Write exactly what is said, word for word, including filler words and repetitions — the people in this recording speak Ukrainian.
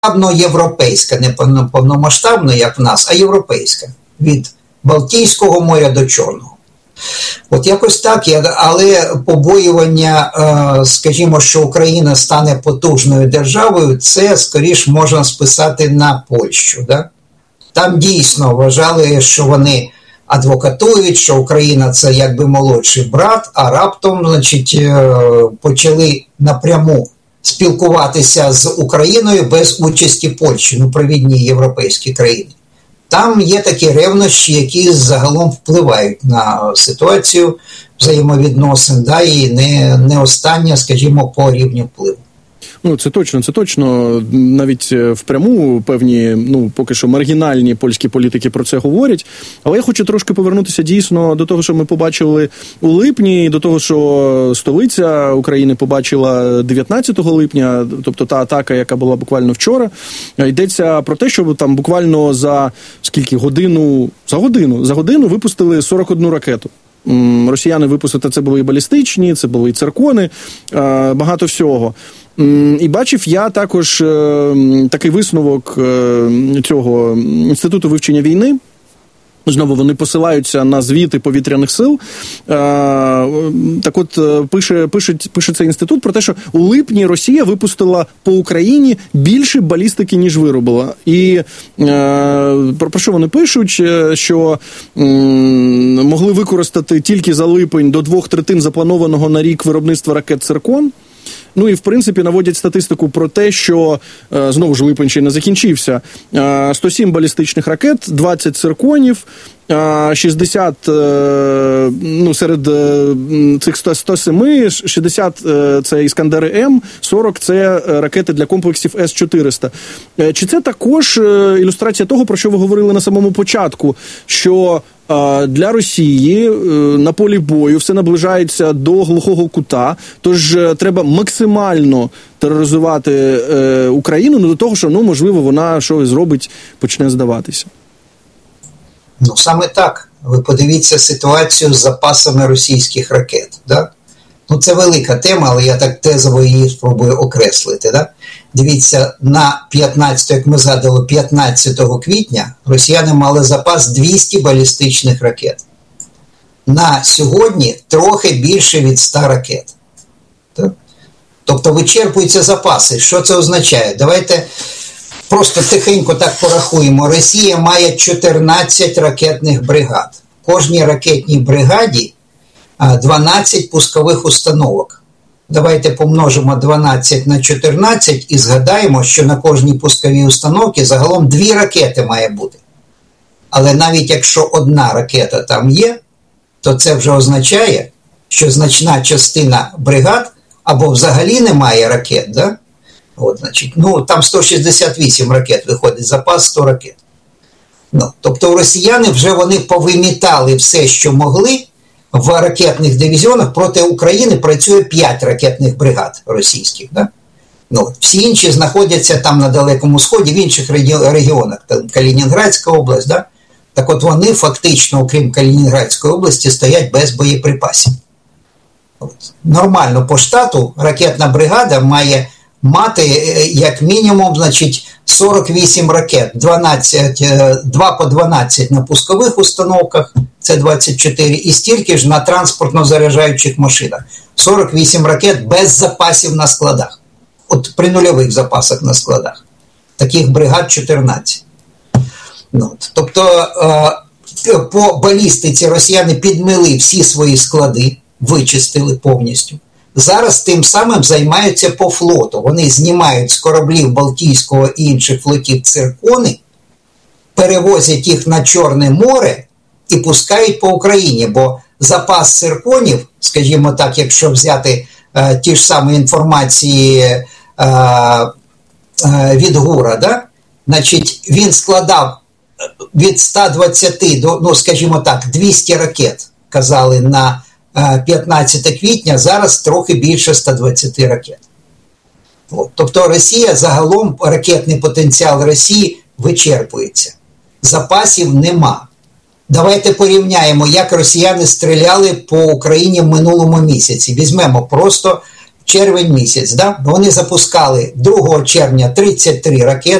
європейська, не повномасштабно, як в нас, а європейська. Від Балтійського моря до Чорного. От якось так, але побоювання, скажімо, що Україна стане потужною державою, це, скоріш, можна списати на Польщу. Да? Там дійсно вважали, що вони адвокатують, що Україна – це якби молодший брат, а раптом, значить, почали напряму спілкуватися з Україною без участі Польщі, ну, провідні європейські країни. Там є такі ревнощі, які загалом впливають на ситуацію взаємовідносин, да, і не, не остання, скажімо, по рівню впливу. Ну, це точно, це точно. Навіть впряму певні, ну, поки що маргінальні польські політики про це говорять. Але я хочу трошки повернутися дійсно до того, що ми побачили у липні, до того, що столиця України побачила дев'ятнадцятого липня, тобто та атака, яка була буквально вчора. Йдеться про те, що там буквально за скільки годину, за годину, за годину випустили сорок одну ракету. Росіяни випустили, це були і балістичні, це були і циркони, багато всього. І бачив я також такий висновок цього Інституту вивчення війни. Знову вони посилаються на звіти повітряних сил. Так от, пише, пише, пише цей інститут про те, що у липні Росія випустила по Україні більше балістики, ніж виробила. І про, про що вони пишуть? Що могли використати тільки за липень до двох третин запланованого на рік виробництва ракет «Циркон». Ну і, в принципі, наводять статистику про те, що, знову ж, липень ще не закінчився, сто сім балістичних ракет, двадцять цирконів, шістдесят, ну, серед цих сто сім, шістдесят це Іскандери М, сорок це ракети для комплексів С чотириста. Чи це також ілюстрація того, про що ви говорили на самому початку, що для Росії на полі бою все наближається до глухого кута, тож треба максимально тероризувати Україну, ну, до того, що, ну, можливо, вона щось зробить, почне здаватися? Ну, саме так. Ви подивіться ситуацію з запасами російських ракет. Да? Ну, це велика тема, але я так тезово її спробую окреслити. Да? Дивіться, на п'ятнадцятого, як ми згадали, п'ятнадцятого квітня росіяни мали запас двісті балістичних ракет. На сьогодні трохи більше від ста ракет. Так? Тобто вичерпуються запаси. Що це означає? Давайте просто тихенько так порахуємо. Росія має чотирнадцять ракетних бригад. В кожній ракетній бригаді дванадцять пускових установок. Давайте помножимо дванадцять на чотирнадцять і згадаємо, що на кожній пусковій установці загалом дві ракети має бути. Але навіть якщо одна ракета там є, то це вже означає, що значна частина бригад або взагалі немає ракет, да? От, значить, ну, там сто шістдесят вісім ракет виходить, запас сто ракет. Ну, тобто росіяни вже вони повимітали все, що могли. В ракетних дивізіонах проти України працює п'ять ракетних бригад російських. Да? Ну, всі інші знаходяться там на Далекому Сході, в інших регіонах, там Калінінградська область. Да? Так от вони фактично, окрім Калінінградської області, стоять без боєприпасів. От. Нормально по штату ракетна бригада має мати як мінімум, значить, сорок вісім ракет, дванадцять, два по дванадцять на пускових установках, це двадцять чотири, і стільки ж на транспортно-заряджаючих машинах. сорок вісім ракет без запасів на складах. От при нульових запасах на складах. Таких бригад чотирнадцять. Ну, тобто е, по балістиці росіяни підмили всі свої склади, вичистили повністю. Зараз тим самим займаються по флоту. Вони знімають з кораблів Балтійського і інших флотів циркони, перевозять їх на Чорне море і пускають по Україні. Бо запас цирконів, скажімо так, якщо взяти е, ті ж самі інформації е, е, від ГУРа, да? Значить, він складав від ста двадцяти до, ну, скажімо так, двісті ракет, казали, на п'ятнадцятого квітня, зараз трохи більше ста двадцяти ракет. От. Тобто Росія, загалом ракетний потенціал Росії вичерпується. Запасів нема. Давайте порівняємо, як росіяни стріляли по Україні в минулому місяці. Візьмемо просто червень місяць, да? Вони запускали другого червня тридцять три ракети.